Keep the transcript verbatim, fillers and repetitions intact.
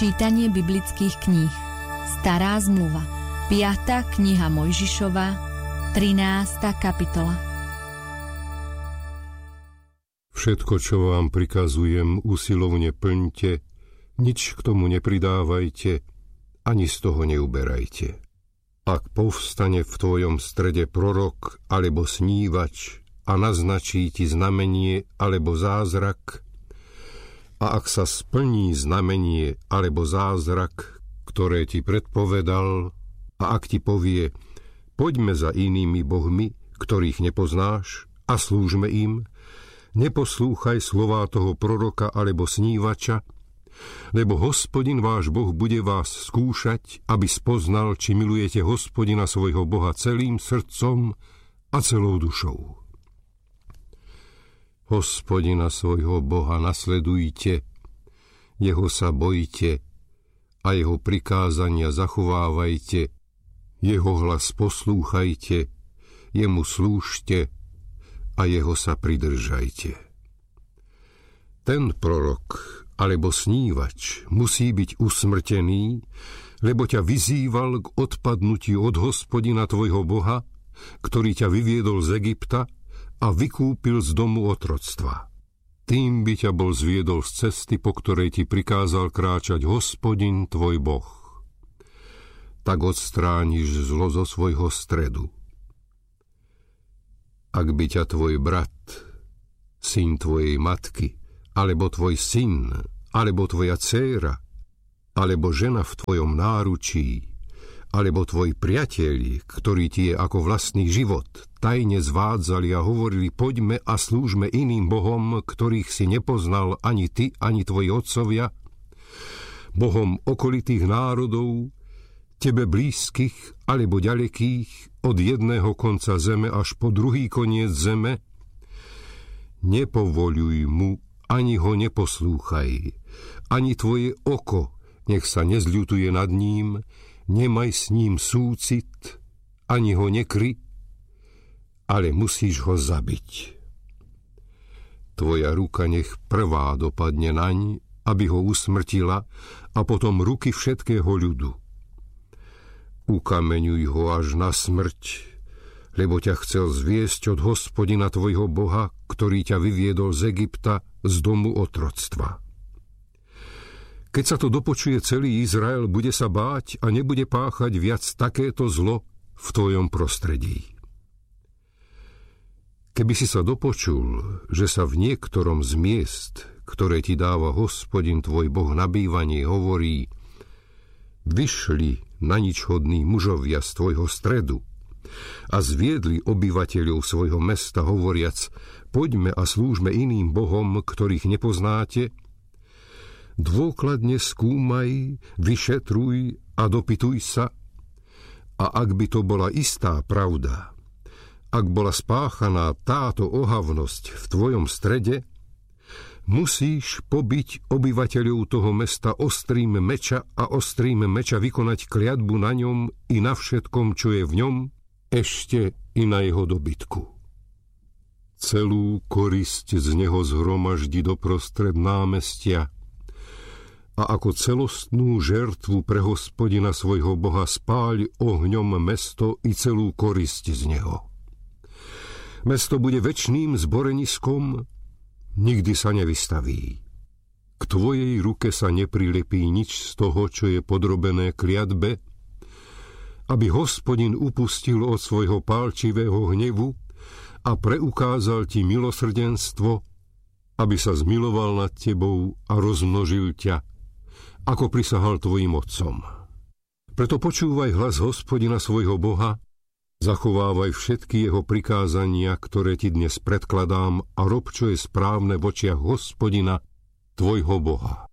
Čítanie biblických kníh. Stará zmluva. piata kniha Mojžišova, trinásta kapitola. Všetko, čo vám prikazujem, usilovne plňte, nič k tomu nepridávajte, ani z toho neuberajte. Ak povstane v tvojom strede prorok alebo snívač a naznačí ti znamenie alebo zázrak, a ak sa splní znamenie alebo zázrak, ktoré ti predpovedal, a ak ti povie, poďme za inými bohmi, ktorých nepoznáš, a slúžme im, neposlúchaj slová toho proroka alebo snívača, lebo Hospodin váš Boh bude vás skúšať, aby spoznal, či milujete Hospodina svojho Boha celým srdcom a celou dušou. Hospodina svojho Boha nasledujte, jeho sa bojte a jeho prikázania zachovávajte, jeho hlas poslúchajte, jemu slúžte a jeho sa pridržajte. Ten prorok alebo snívač musí byť usmrtený, lebo ťa vyzýval k odpadnutiu od Hospodina tvojho Boha, ktorý ťa vyviedol z Egypta a vykúpil z domu otroctva. Tým by ťa bol zviedol z cesty, po ktorej ti prikázal kráčať Hospodin tvoj Boh. Tak odstrániš zlo zo svojho stredu. Ak by ťa tvoj brat, syn tvojej matky, alebo tvoj syn, alebo tvoja dcéra, alebo žena v tvojom náručí, alebo tvoji priatelia, ktorí ti je ako vlastný život, tajne zvádzali a hovorili, poďme a slúžme iným bohom, ktorých si nepoznal ani ty, ani tvoji otcovia, bohom okolitých národov, tebe blízkych alebo ďalekých, od jedného konca zeme až po druhý koniec zeme, nepovoľuj mu, ani ho neposlúchaj, ani tvoje oko nech sa nezľutuje nad ním, nemaj s ním súcit, ani ho nekry, ale musíš ho zabiť. Tvoja ruka nech prvá dopadne naň, aby ho usmrtila, a potom ruky všetkého ľudu. Ukameňuj ho až na smrť, lebo ťa chcel zviesť od Hospodina tvojho Boha, ktorý ťa vyviedol z Egypta, z domu otroctva. Keď sa to dopočuje celý Izrael, bude sa báť a nebude páchať viac takéto zlo v tvojom prostredí. Keby si sa dopočul, že sa v niektorom z miest, ktoré ti dáva Hospodin tvoj Boh na bývanie, hovorí, vyšli na nič hodní mužovia z tvojho stredu a zviedli obyvateľov svojho mesta, hovoriac, poďme a slúžme iným bohom, ktorých nepoznáte, dôkladne skúmaj, vyšetruj a dopytuj sa, a ak by to bola istá pravda, ak bola spáchaná táto ohavnosť v tvojom strede, musíš pobiť obyvateľov toho mesta ostrým meča a ostrým meča vykonať kliatbu na ňom i na všetkom, čo je v ňom, ešte i na jeho dobytku. Celú korisť z neho zhromaždi doprostred námestia a ako celostnú žertvu pre Hospodina svojho Boha spáľ ohňom mesto i celú korisť z neho. Mesto bude večným zboreniskom, nikdy sa nevystaví. K tvojej ruke sa neprilepí nič z toho, čo je podrobené kliatbe, aby Hospodin upustil od svojho pálčivého hnevu a preukázal ti milosrdenstvo, aby sa zmiloval nad tebou a rozmnožil ťa, ako prisahal tvojim otcom. Preto počúvaj hlas Hospodina svojho Boha, zachovávaj všetky jeho prikázania, ktoré ti dnes predkladám, a rob, čo je správne v očiach Hospodina tvojho Boha.